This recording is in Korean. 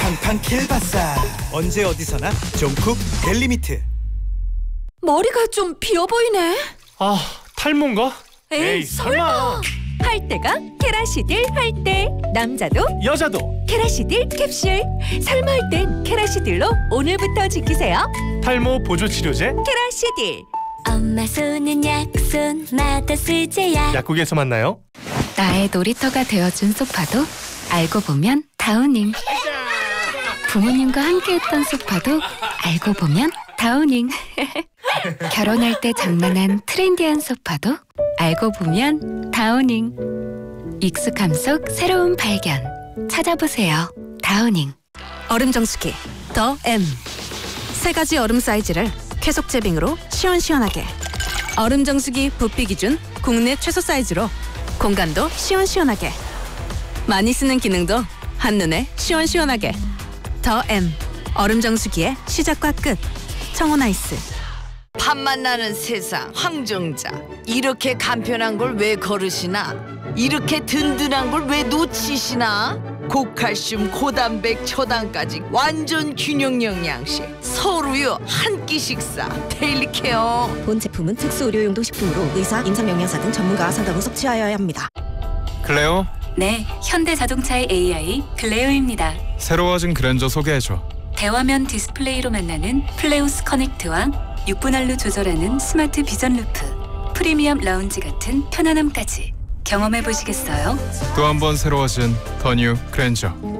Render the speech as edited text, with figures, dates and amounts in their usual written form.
팡팡 킬바사. 언제 어디서나 종쿡 델리미트. 머리가 좀 비어 보이네. 아, 탈모인가? 에이 설마. 할 때가 케라시딜 할 때. 남자도 여자도 케라시딜 캡슐. 설마 할 땐 케라시딜로 오늘부터 지키세요. 탈모 보조 치료제 케라시딜. 엄마 손은 약손마다 쓰제야. 약국에서 만나요. 나의 놀이터가 되어준 소파도 알고 보면 다우닝. 부모님과 함께했던 소파도 알고 보면 다우닝. 결혼할 때 장만한 트렌디한 소파도 알고 보면 다우닝. 익숙함 속 새로운 발견 찾아보세요. 다우닝. 얼음 정수기 더 M. 세 가지 얼음 사이즈를 쾌속 제빙으로 시원시원하게. 얼음 정수기 부피 기준 국내 최소 사이즈로 공간도 시원시원하게. 많이 쓰는 기능도 한눈에 시원시원하게. 더 M. 얼음 정수기의 시작과 끝. 청호나이스. 팝만 나는 세상 황정자. 이렇게 간편한 걸 왜 거르시나? 이렇게 든든한 걸 왜 놓치시나? 고칼슘 고단백 초당까지 완전 균형 영양식. 서울우유 한 끼 식사 데일리 케어. 본 제품은 특수 의료용도 식품으로 의사, 임상영양사 등 전문가와 상담 후 섭취하여야 합니다. 클레오, 네, 현대자동차의 AI 클레오입니다. 새로워진 그랜저 소개해줘. 대화면 디스플레이로 만나는 플레우스 커넥트와 6분할로 조절하는 스마트 비전 루프, 프리미엄 라운지 같은 편안함까지 경험해 보시겠어요? 또 한 번 새로워진 더 뉴 그랜저.